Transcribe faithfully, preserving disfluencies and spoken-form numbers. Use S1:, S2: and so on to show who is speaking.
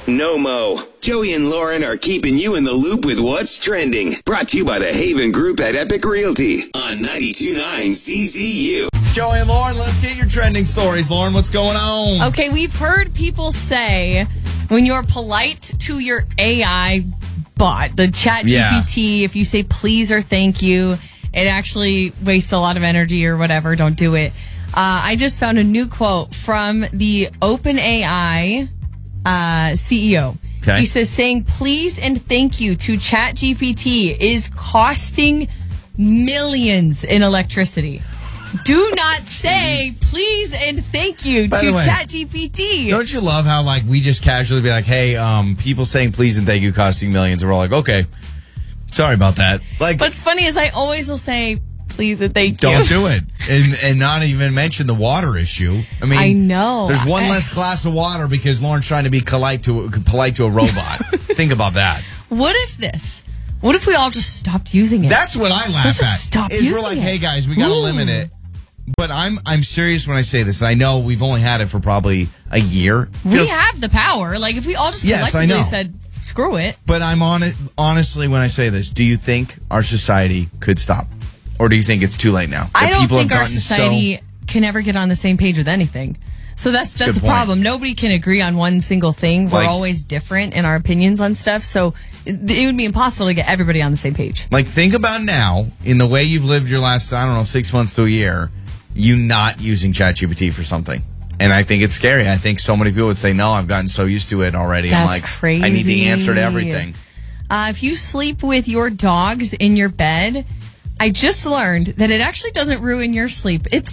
S1: no mo. Joey and Lauren are keeping you in the loop with what's trending. Brought to you by the Haven Group at Epic Realty on ninety-two point nine C Z U.
S2: It's Joey and Lauren. Let's get your trending stories. Lauren, what's going on?
S3: Okay, we've heard people say when you're polite to your A I bot, the Chat G P T, yeah. if you say please or thank you, it actually wastes a lot of energy or whatever. Don't do it. Uh, I just found a new quote from the OpenAI uh, C E O.
S2: Okay.
S3: He says, saying please and thank you to Chat G P T is costing millions in electricity. Do not say please and thank you
S2: By
S3: to
S2: way,
S3: Chat G P T.
S2: Don't you love how like we just casually be like, hey, um, people saying please and thank you costing millions, and we're like, okay, sorry about that. Like,
S3: what's funny is I always will say please and thank
S2: don't
S3: you.
S2: Don't do it, and and not even mention the water issue. I mean,
S3: I know
S2: there's one
S3: I,
S2: less glass of water because Lauren's trying to be polite to polite to a robot. Think about that.
S3: What if this? What if we all just stopped using it?
S2: That's what I laugh
S3: Let's
S2: at.
S3: just stop
S2: is
S3: using
S2: we're like,
S3: it.
S2: hey guys, we gotta
S3: Ooh.
S2: limit it. But I'm I'm serious when I say this. And I know we've only had it for probably a year.
S3: We
S2: Feels,
S3: have the power. Like if we all just
S2: Yes, I
S3: collectively
S2: know.
S3: said screw it.
S2: But I'm on it honestly when I say this. Do you think our society could stop, or do you think it's too late now?
S3: I
S2: That
S3: don't
S2: people
S3: think
S2: have
S3: our
S2: gotten
S3: society
S2: so-
S3: can ever get on the same page with anything. So that's that's
S2: Good
S3: the
S2: point.
S3: problem. Nobody can agree on one single thing. We're
S2: Like-
S3: always different in our opinions on stuff. So it, it would be impossible to get everybody on the same page.
S2: Like, think about now, in the way you've lived your last, I don't know, six months to a year, you not using ChatGPT for something. And I think it's scary. I think so many people would say, no, I've gotten so used to it already.
S3: That's
S2: I'm like,
S3: crazy.
S2: I need the answer to everything.
S3: Uh, if you sleep with your dogs in your bed, I just learned that it actually doesn't ruin your sleep. It's